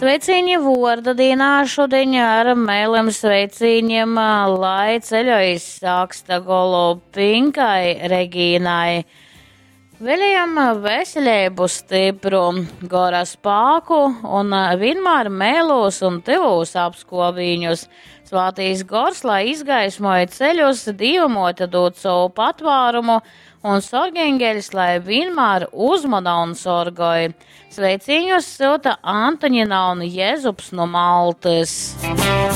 Sveiciņi vorda dienā šodien ar mēliem sveiciņiem, lai ceļojas sāksta golu Pinkai Regīnai. Vēlējam veselību stipru, gora spāku un vienmēr mēlos un tivūs apskobīņus. Svātīs gors, lai izgaismoja ceļus, dīvumota dot savu patvērumu un sorgeņgeļs, lai vienmēr uzmana un sorgoja. Sveiciņus silta Antoņina un Jezups no Maltas.